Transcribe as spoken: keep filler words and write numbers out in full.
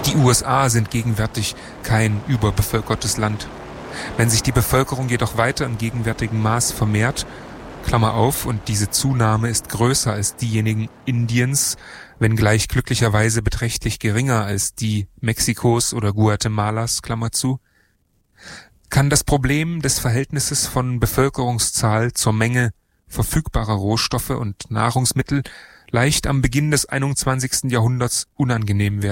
Die U S A sind gegenwärtig kein überbevölkertes Land. Wenn sich die Bevölkerung jedoch weiter im gegenwärtigen Maß vermehrt, Klammer auf, und diese Zunahme ist größer als diejenigen Indiens, wenngleich glücklicherweise beträchtlich geringer als die Mexikos oder Guatemalas, Klammer zu, kann das Problem des Verhältnisses von Bevölkerungszahl zur Menge verfügbarer Rohstoffe und Nahrungsmittel leicht am Beginn des einundzwanzigsten Jahrhunderts unangenehm werden.